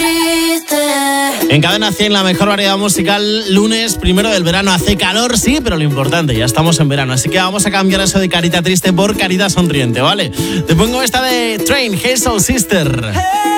En Cadena 100, la mejor variedad musical, lunes, primero del verano. Hace calor, sí, pero lo importante, ya estamos en verano. Así que vamos a cambiar eso de carita triste por carita sonriente, ¿vale? Te pongo esta de Train, Hey Soul Sister.